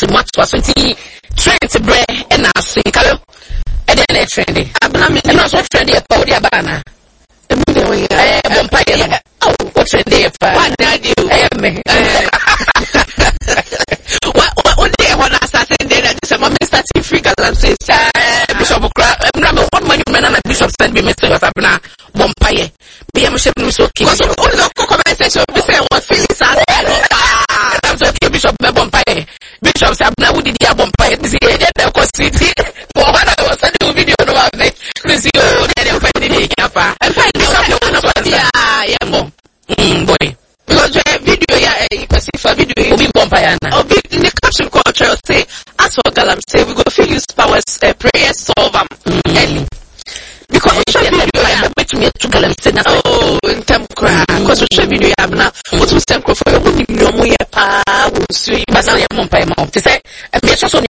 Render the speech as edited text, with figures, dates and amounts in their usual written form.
to much was 20 trend bread and I see color. And then they trendy. I'm not so trendy about the Abana. Oh, what's trendy? What did you? What day when I started there, I just want to start to figure and say, Bishop, one money man and Bishop sent me message of Abana, Bompire. Be a ship was okay. Because all the conversation, we say, what feelings are I'm okay, Bishop Bompire. Bishop Abana, who did the Bompire? This is the city. For what I was sending video of it. This is the boy. Because video, you can see for video, you'll be Bompire. In the caption culture, say, as for Galam, say, we go feel use powers, prayer solve them early. Because we show video, I bet me to Galam, say, oh, in term cry, because we show video, I have now, what was temple for your woman, no more, pa, will see, but I am Bompire mouth. They say, and be a